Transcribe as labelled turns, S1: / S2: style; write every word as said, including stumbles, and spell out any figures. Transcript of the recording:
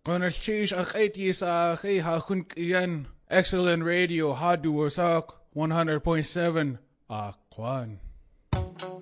S1: Konarchish akaitis akay hakun kiyan. Excellent radio hadu wasak one hundred point seven Akwan.